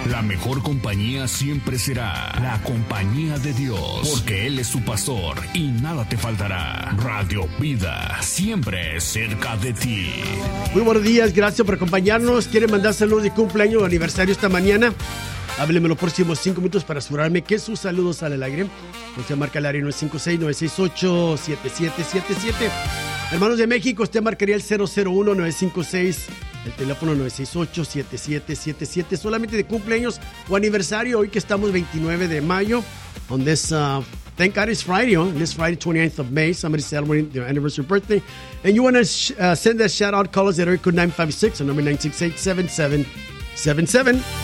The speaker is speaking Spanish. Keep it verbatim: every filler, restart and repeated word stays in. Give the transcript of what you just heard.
La mejor compañía siempre será la compañía de Dios, porque Él es tu pastor y nada te faltará. Radio Vida, siempre cerca de ti. Muy buenos días, gracias por acompañarnos. ¿Quieren mandar saludos de cumpleaños o aniversario esta mañana? Hábleme los próximos cinco minutos para asegurarme que sus saludos salen al aire. Usted marca el área nueve cinco seis, nueve seis ocho, siete siete siete siete. Hermanos de México, usted marcaría el cero cero uno, nueve cinco seis, el teléfono nueve seis ocho, siete siete siete siete. Solamente de cumpleaños o aniversario, hoy que estamos veintinueve de mayo. On this, uh, thank God it's Friday, on this Friday, twenty-ninth of May. Somebody's celebrating their anniversary birthday. And you want to sh- uh, send that shout out, call us at area code nine five six, or number nine six eight, seven seven seven seven.